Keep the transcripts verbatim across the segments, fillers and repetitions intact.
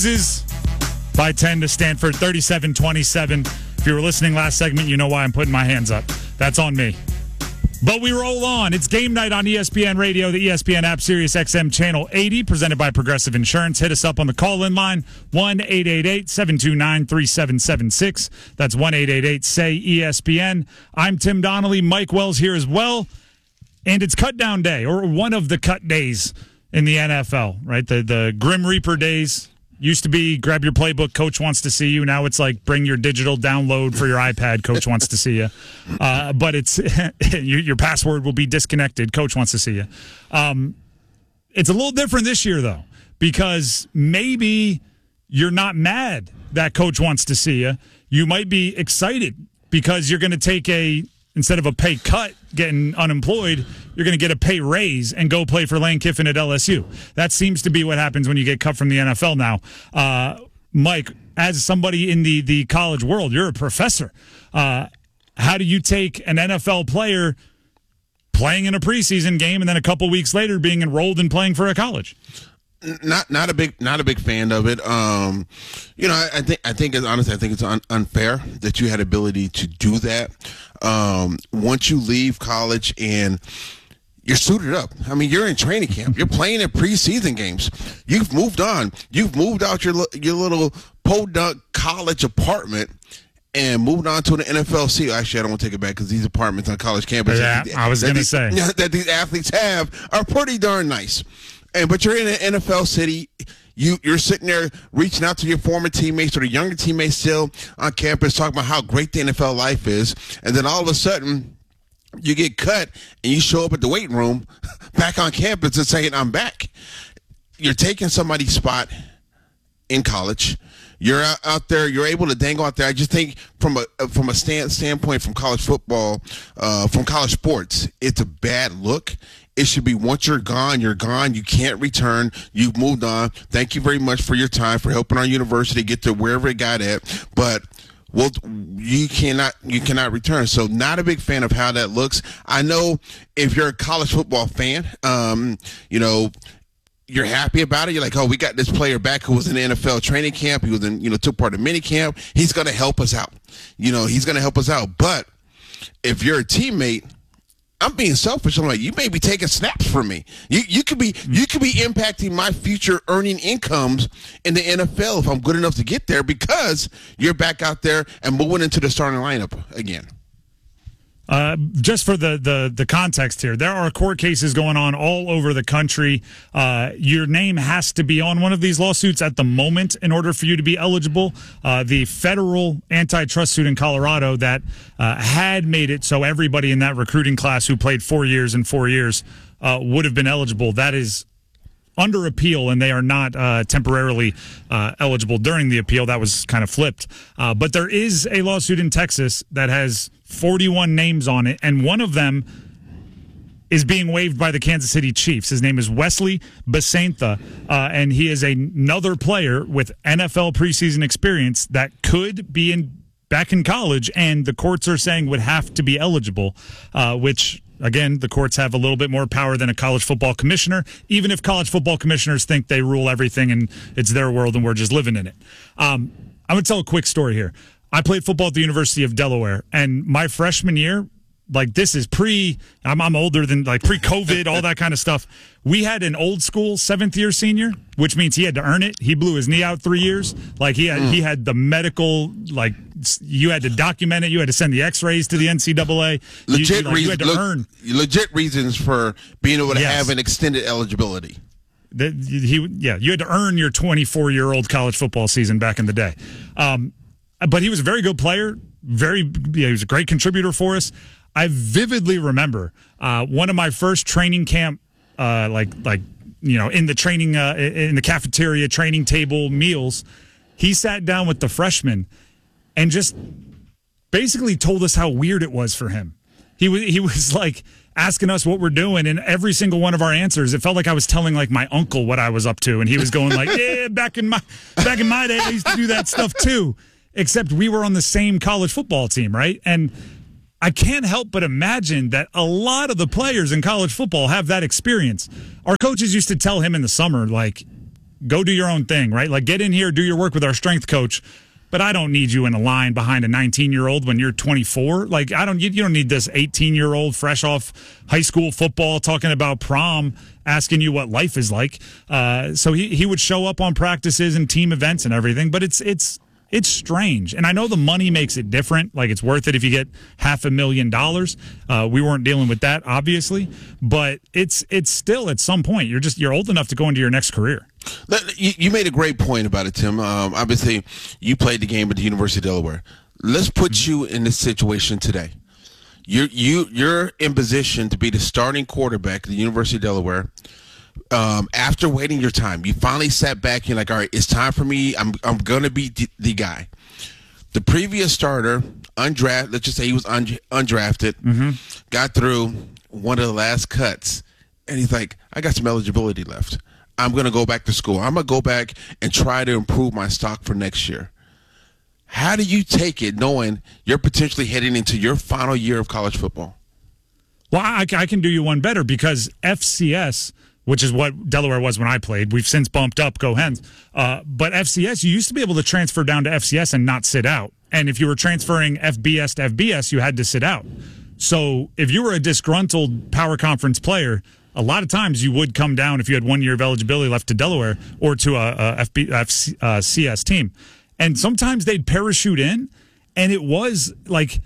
Is by ten to Stanford, thirty-seven twenty-seven. If you were listening last segment, you know why I'm putting my hands up. That's on me. But we roll on. It's game night on E S P N Radio, the E S P N app, Sirius X M Channel eighty, presented by Progressive Insurance. Hit us up on the call-in line, one eight eight eight, seven two nine, three seven seven six. That's one eight eight eight, S A Y, E S P N. I'm Tim Donnelly. Mike Wells here as well. And it's cut down day, or one of the cut days in the N F L, right? The, the Grim Reaper days. Used to be grab your playbook, coach wants to see you. Now it's like bring your digital download for your iPad, coach wants to see you. Uh, but it's your, your password will be disconnected, coach wants to see you. Um, it's a little different this year, though, because maybe you're not mad that coach wants to see you. You might be excited because you're going to take a, instead of a pay cut getting unemployed, you're going to get a pay raise and go play for Lane Kiffin at L S U. That seems to be what happens when you get cut from the N F L now. Uh, Mike, as somebody in the, the college world, you're a professor. Uh, how do you take an N F L player playing in a preseason game and then a couple weeks later being enrolled and playing for a college? Not not a big not a big fan of it. Um, you know, I, I think I think it's honestly I think it's un, unfair that you had ability to do that. Um, once you leave college and you're suited up. I mean, you're in training camp. You're playing in preseason games. You've moved on. You've moved out your your little podunk college apartment and moved on to an N F L seat. Actually, I don't want to take it back because these apartments on college campuses yeah, that, I was going to these, say that these athletes have are pretty darn nice. And but you're in an N F L city. You you're sitting there reaching out to your former teammates or the younger teammates still on campus, talking about how great the N F L life is, and then all of a sudden you get cut and you show up at the weight room back on campus and saying, I'm back. You're taking somebody's spot in college. You're out, out there. You're able to dangle out there. I just think from a from a stand, standpoint from college football, uh, from college sports, it's a bad look. It should be once you're gone, you're gone. You can't return. You've moved on. Thank you very much for your time, for helping our university get to wherever it got at. But well, you cannot you cannot return. So not a big fan of how that looks. I know if you're a college football fan, um, you know, you're happy about it. You're like, oh, we got this player back who was in the N F L training camp. He was in, you know, took part in mini camp. He's going to help us out. You know, he's going to help us out. But if you're a teammate, I'm being selfish. I'm like, you may be taking snaps from me. You you could be you could be impacting my future earning incomes in the N F L if I'm good enough to get there because you're back out there and moving into the starting lineup again. Uh, just for the, the, the context here, there are court cases going on all over the country. Uh, your name has to be on one of these lawsuits at the moment in order for you to be eligible. Uh, the federal antitrust suit in Colorado that uh, had made it so everybody in that recruiting class who played four years and four years uh, would have been eligible. That is under appeal, and they are not uh, temporarily uh, eligible during the appeal. That was kind of flipped. Uh, but there is a lawsuit in Texas that has forty-one names on it, and one of them is being waived by the Kansas City Chiefs. His name is Wesley Basantha, uh, and he is another player with N F L preseason experience that could be in back in college, and the courts are saying would have to be eligible, uh, which... Again, the courts have a little bit more power than a college football commissioner, even if college football commissioners think they rule everything and it's their world and we're just living in it. Um, I'm going to tell a quick story here. I played football at the University of Delaware, and my freshman year, like this is pre, I'm, I'm older than like pre-COVID, all that kind of stuff. We had an old school seventh year senior, which means he had to earn it. He blew his knee out three years. Like he had, mm. he had the medical, like you had to document it. You had to send the x-rays to the N C double A. Legit you, like, reasons, you had to le- earn. legit reasons for being able to yes. have an extended eligibility. The, he, yeah, you had to earn your twenty-four year old college football season back in the day. Um, but he was a very good player. Very, yeah, he was a great contributor for us. I vividly remember uh, one of my first training camp, uh, like like you know, in the training uh, in the cafeteria training table meals. He sat down with the freshmen and just basically told us how weird it was for him. He was he was like asking us what we're doing, and every single one of our answers, it felt like I was telling like my uncle what I was up to, and he was going like, "Yeah, back in my back in my day, I used to do that stuff too." Except we were on the same college football team, right? And I can't help but imagine that a lot of the players in college football have that experience. Our coaches used to tell him in the summer, like, go do your own thing, right? Like, get in here, do your work with our strength coach. But I don't need you in a line behind a nineteen-year-old when you're twenty-four. Like, I don't. You, you don't need this eighteen-year-old fresh off high school football talking about prom, asking you what life is like. Uh, so he he would show up on practices and team events and everything. But it's it's it's strange, and I know the money makes it different. Like, it's worth it if you get half a million dollars. Uh, we weren't dealing with that, obviously, but it's it's still at some point you're just you're old enough to go into your next career. You made a great point about it, Tim. Um, obviously, you played the game at the University of Delaware. Let's put you in this situation today. You're you you're in position to be the starting quarterback at the University of Delaware. Um, after waiting your time, you finally sat back. You're like, all right, it's time for me. I'm I'm gonna be the, the guy. The previous starter, undrafted. Let's just say he was un, undrafted. Mm-hmm. Got through one of the last cuts, and he's like, I got some eligibility left. I'm going to go back to school. I'm going to go back and try to improve my stock for next year. How do you take it knowing you're potentially heading into your final year of college football? Well, I, I can do you one better because F C S, which is what Delaware was when I played, we've since bumped up, go Hens. Uh, but F C S, you used to be able to transfer down to F C S and not sit out. And if you were transferring F B S to F B S, you had to sit out. So if you were a disgruntled power conference player, a lot of times you would come down if you had one year of eligibility left to Delaware or to a, a F B, F C, uh, C S team. And sometimes they'd parachute in, and it was like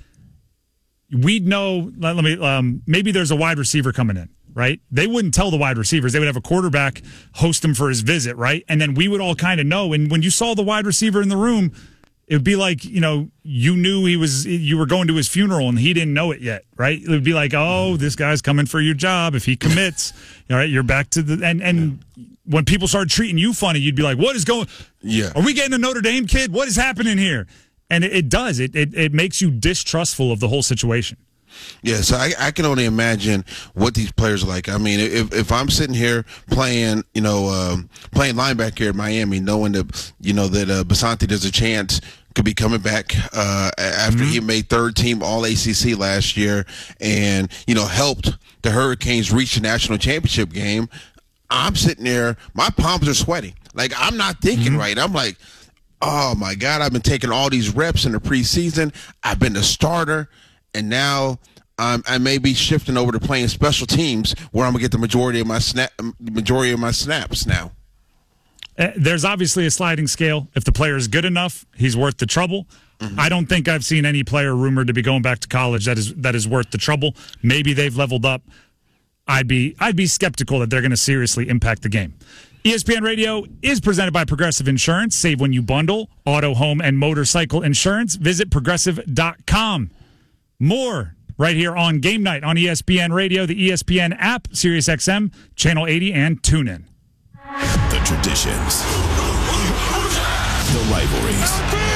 we'd know, let, let me, um, maybe there's a wide receiver coming in, right? They wouldn't tell the wide receivers. They would have a quarterback host him for his visit, right? And then we would all kind of know. And when you saw the wide receiver in the room, it would be like, you know, you knew he was, you were going to his funeral and he didn't know it yet, right? It would be like, oh, this guy's coming for your job. If he commits, all right, you're back to the, and, and when people started treating you funny, you'd be like, what is going, yeah. Are we getting a Notre Dame kid? What is happening here? And it, it does, it, it, it makes you distrustful of the whole situation. Yeah, so I, I can only imagine what these players are like. I mean, if if I'm sitting here playing, you know, um, playing linebacker here at Miami, knowing that, you know, that uh, Basante, there's a chance could be coming back uh, after mm-hmm. he made third team All A C C last year and, you know, helped the Hurricanes reach the national championship game. I'm sitting there, my palms are sweating. Like, I'm not thinking mm-hmm. right. I'm like, oh, my God, I've been taking all these reps in the preseason. I've been the starter. And now um, I may be shifting over to playing special teams where I'm gonna get the majority of my snap, majority of my snaps now. Uh, there's obviously a sliding scale. If the player is good enough, he's worth the trouble. Mm-hmm. I don't think I've seen any player rumored to be going back to college that is that is worth the trouble. Maybe they've leveled up. I'd be I'd be skeptical that they're going to seriously impact the game. E S P N Radio is presented by Progressive Insurance. Save when you bundle auto, home, and motorcycle insurance. Visit progressive dot com. More right here on Game Night on E S P N Radio, the E S P N app, Sirius X M, Channel eighty, and TuneIn. The traditions, the rivalries,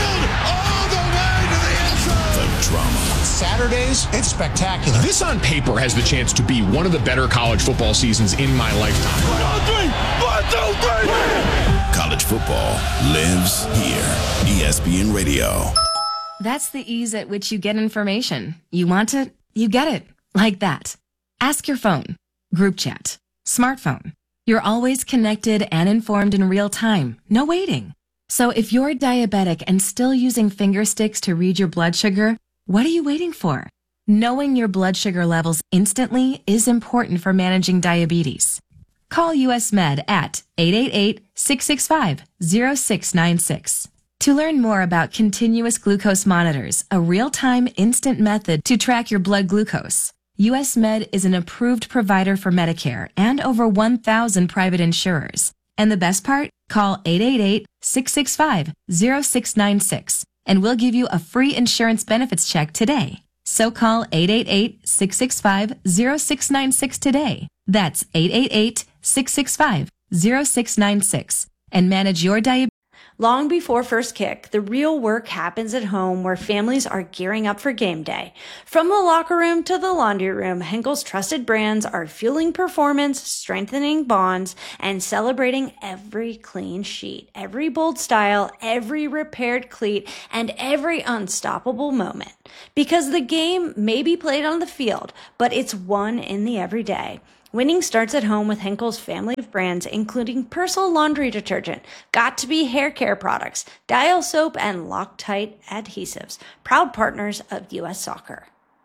the drama. Saturdays, it's spectacular. This on paper has the chance to be one of the better college football seasons in my lifetime. One, two, three. One, two, three. College football lives here. E S P N Radio. That's the ease at which you get information. You want it, you get it. Like that. Ask your phone. Group chat. Smartphone. You're always connected and informed in real time. No waiting. So if you're diabetic and still using finger sticks to read your blood sugar, what are you waiting for? Knowing your blood sugar levels instantly is important for managing diabetes. Call U S Med at eight eight eight, six six five, zero six nine six. To learn more about continuous glucose monitors, a real-time instant method to track your blood glucose, U S Med is an approved provider for Medicare and over one thousand private insurers. And the best part? Call eight eight eight, six six five, zero six nine six and we'll give you a free insurance benefits check today. So call eight eight eight, six six five, zero six nine six today. That's eight eight eight, six six five, zero six nine six and manage your diabetes. Long before first kick, the real work happens at home where families are gearing up for game day. From the locker room to the laundry room, Henkel's trusted brands are fueling performance, strengthening bonds, and celebrating every clean sheet, every bold style, every repaired cleat, and every unstoppable moment. Because the game may be played on the field, but it's won in the everyday. Winning starts at home with Henkel's family of brands, including Persil laundry detergent, Got2b hair care products, Dial soap, and Loctite adhesives. Proud partners of U S Soccer.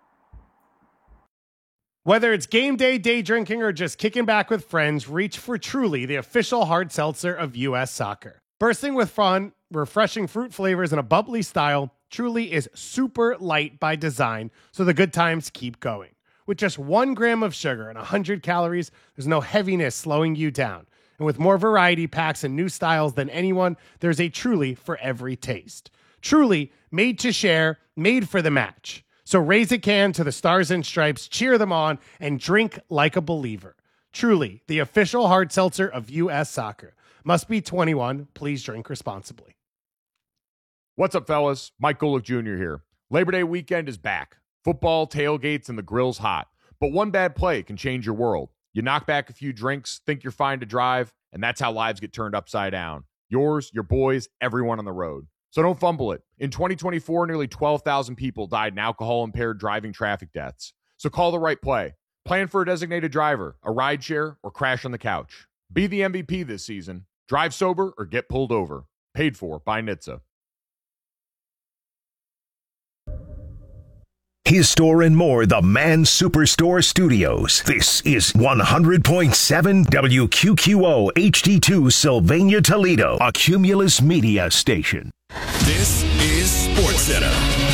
Whether it's game day, day drinking, or just kicking back with friends, reach for Truly, the official hard seltzer of U S Soccer. Bursting with fun, refreshing fruit flavors, and a bubbly style, Truly is super light by design, so the good times keep going. With just one gram of sugar and one hundred calories, there's no heaviness slowing you down. And with more variety packs and new styles than anyone, there's a Truly for every taste. Truly, made to share, made for the match. So raise a can to the Stars and Stripes, cheer them on, and drink like a believer. Truly, the official hard seltzer of U S Soccer. Must be twenty-one. Please drink responsibly. What's up, fellas? Mike Golick Junior here. Labor Day weekend is back. Football, tailgates, and the grill's hot. But one bad play can change your world. You knock back a few drinks, think you're fine to drive, and that's how lives get turned upside down. Yours, your boys, everyone on the road. So don't fumble it. In twenty twenty-four, nearly twelve thousand people died in alcohol-impaired driving traffic deaths. So call the right play. Plan for a designated driver, a rideshare, or crash on the couch. Be the M V P this season. Drive sober or get pulled over. Paid for by N H T S A. His Store and More, the Man Superstore Studios. This is one hundred point seven W Q Q O H D two Sylvania, Toledo, a Cumulus Media station. This is SportsCenter.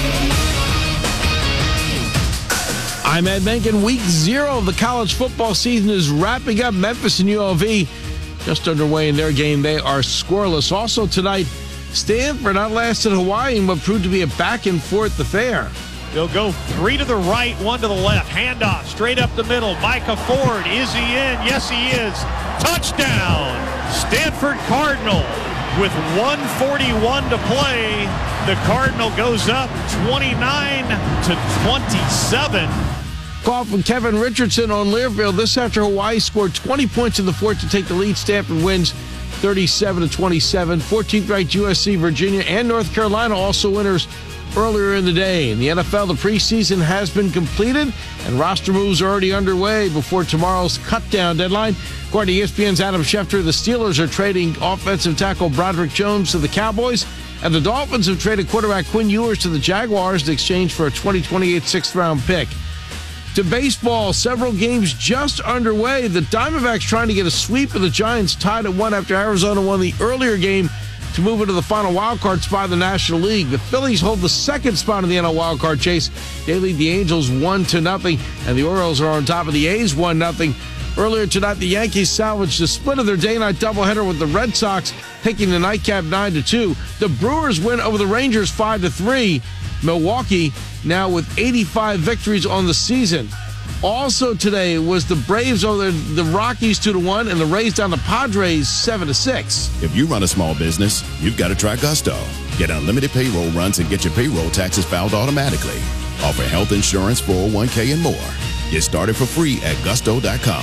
I'm Ed Menken. Week zero of the college football season is wrapping up. Memphis and U L V just underway in their game. They are scoreless. Also tonight, Stanford outlasted Hawaii in what proved to be a back-and-forth affair. They'll go three to the right, one to the left. Handoff straight up the middle. Micah Ford, is he in? Yes, he is. Touchdown! Stanford Cardinal with one forty-one to play. The Cardinal goes up twenty-nine to twenty-seven. Call from Kevin Richardson on Learfield. This after Hawaii scored twenty points in the fourth to take the lead. Stanford wins thirty-seven to twenty-seven. fourteenth ranked U S C, Virginia, and North Carolina also winners earlier in the day. In the N F L, the preseason has been completed, and roster moves are already underway before tomorrow's cut-down deadline. According to E S P N's Adam Schefter, the Steelers are trading offensive tackle Broderick Jones to the Cowboys, and the Dolphins have traded quarterback Quinn Ewers to the Jaguars in exchange for a twenty twenty-eight sixth-round pick. To baseball, several games just underway. The Diamondbacks trying to get a sweep of the Giants, tied at one after Arizona won the earlier game to move into the final wildcard spot in the National League. The Phillies hold the second spot in the N L wildcard chase. They lead the Angels one to nothing, and the Orioles are on top of the A's one nothing. Earlier tonight, the Yankees salvaged the split of their day-night doubleheader with the Red Sox taking the nightcap nine to two. The Brewers win over the Rangers five to three. Milwaukee now with eighty-five victories on the season. Also today was the Braves over the Rockies two to one, and the Rays down the Padres seven to six. If you run a small business, you've got to try Gusto. Get unlimited payroll runs and get your payroll taxes filed automatically. Offer health insurance, four oh one k, and more. Get started for free at gusto dot com.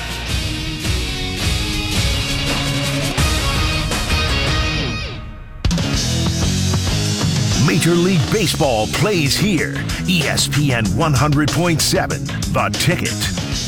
Major League Baseball plays here. E S P N one hundred point seven, The Ticket.